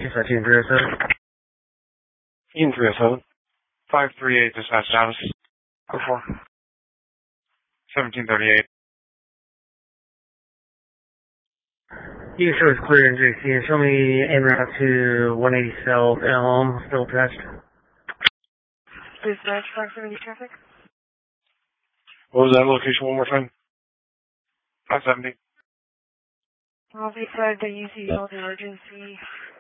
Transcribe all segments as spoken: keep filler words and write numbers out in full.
thirteen three oh seven. Ian three oh seven. five three eight dispatch status. four four. seventeen thirty-eight. You can show us clear in J C and show me en route to one eighty South Elm, still attached. Dispatch proximity traffic. What was that location one more time? five seventy. Well, beside the U C Health Emergency.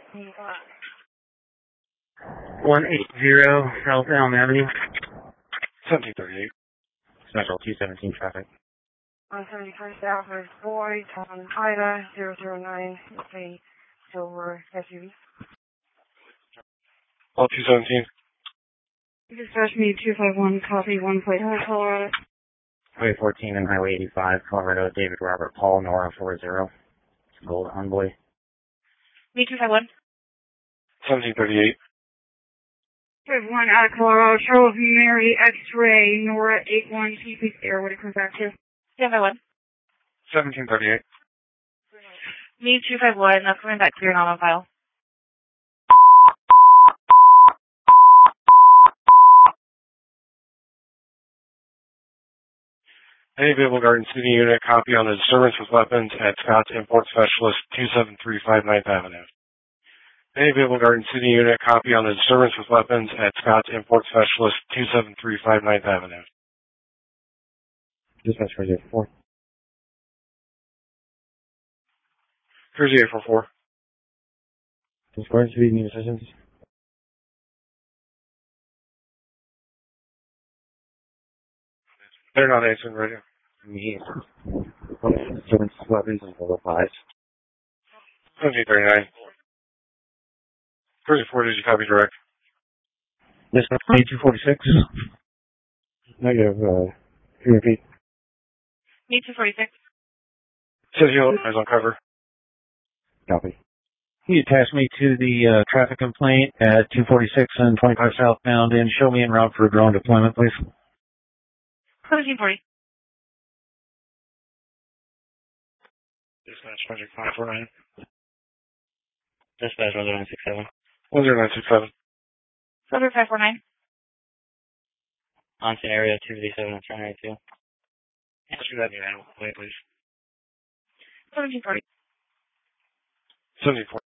one eighty South Elm Avenue. seventeen thirty-eight. Central two seventeen traffic. On seventy-first Alfred Boyd, on Ida, zero zero nine, it's a silver S U V. All two seventeen. Dispatch me two five one, copy one plate, Colorado. Highway fourteen and Highway eighty-five, Colorado, David Robert Paul, Nora four zero. Gold Envoy. Me two five one. seventeen thirty-eight. two five one out of Colorado, Charles Mary X-ray, Nora eight one, T P Air, what it comes back to? two five one. seventeen thirty-eight. Me two five one, that's coming back clear, not on file. Any Vehicle Garden City unit, copy on the disturbance with weapons at Scott's Import Specialist, two seven three five ninth Avenue. Any Vehicle Garden City unit, copy on the disturbance with weapons at Scott's Import Specialist, two seven three five ninth Avenue. Dispatch four zero four. Jersey eight four four. Does Garden City need assistance? They're not answering radio. Me. Disturbance with weapons and full five. seventeen thirty-nine. Jersey four, did you copy direct? Dispatch two forty-six. Negative, uh, can you repeat? Me two forty-six. Says you eyes on cover. Copy. Can you attach me to the uh, traffic complaint at two forty-six and twenty-five southbound and show me en route for a drone deployment, please? seventeen forty. Dispatch Project five four nine. Dispatch one zero nine six seven. one zero nine six seven. Silver five four nine. On scene area two fifty-seven and three ninety-two. Answer that in wait, please. seventeen forty. seventeen forty.